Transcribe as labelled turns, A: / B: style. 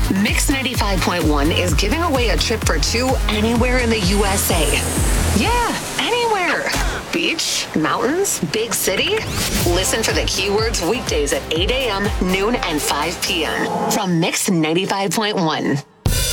A: Mix 95.1 is giving away a trip for two anywhere in the USA. Yeah, anywhere. Beach, mountains, big city. Listen for the keywords weekdays at 8 a.m., noon, and 5 p.m. from Mix 95.1.